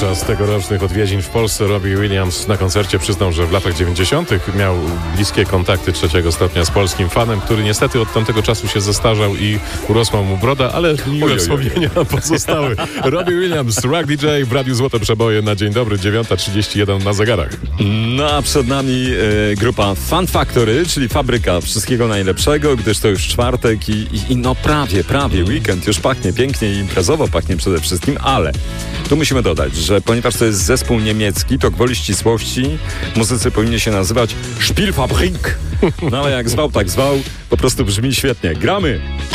Podczas tegorocznych odwiedzin w Polsce Robbie Williams na koncercie przyznał, że w latach 90. miał bliskie kontakty trzeciego stopnia z polskim fanem, który niestety od tamtego czasu się zestarzał i urosła mu broda, ale miłe wspomnienia pozostały. Robbie Williams, Rock DJ w Radiu Złote Przeboje na dzień dobry, 9:31 na zegarach. No a przed nami grupa Fun Factory, czyli fabryka wszystkiego najlepszego, gdyż to już czwartek i no prawie weekend, już pachnie pięknie i imprezowo pachnie przede wszystkim, ale tu musimy dodać, że ponieważ to jest zespół niemiecki, to gwoli ścisłości muzycy powinni się nazywać Spielfabrik. No ale jak zwał, tak zwał, po prostu brzmi świetnie. Gramy!